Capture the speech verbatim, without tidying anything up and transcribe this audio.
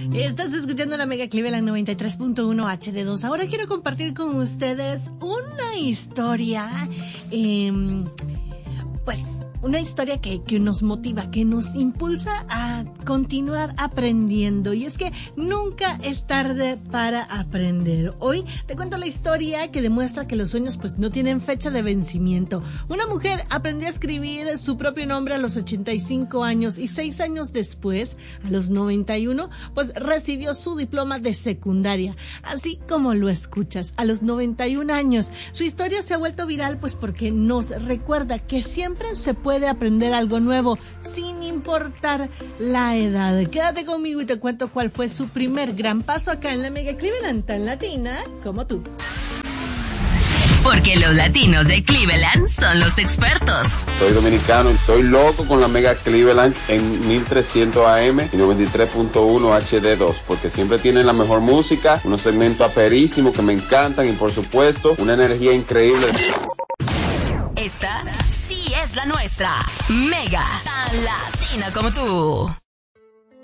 Estás escuchando la Mega Cleveland noventa y tres punto uno H D dos. Ahora quiero compartir con ustedes una historia, eh, pues una historia que, que nos motiva, que nos impulsa a continuar aprendiendo. Y es que nunca es tarde para aprender. Hoy te cuento la historia que demuestra que los sueños pues no tienen fecha de vencimiento. Una mujer aprendió a escribir su propio nombre a los ochenta y cinco años y seis años después, a los noventa y uno, pues recibió su diploma de secundaria. Así como lo escuchas, a los noventa y un años. Su historia se ha vuelto viral pues porque nos recuerda que siempre se puede puede aprender algo nuevo sin importar la edad. Quédate conmigo y te cuento cuál fue su primer gran paso acá en la Mega Cleveland, tan latina como tú. Porque los latinos de Cleveland son los expertos. Soy dominicano y soy loco con la Mega Cleveland en mil trescientos A M y noventa y tres punto uno H D dos, porque siempre tienen la mejor música, unos segmentos aperísimos que me encantan y por supuesto una energía increíble. Esta sí es la nuestra. Mega, tan latina como tú.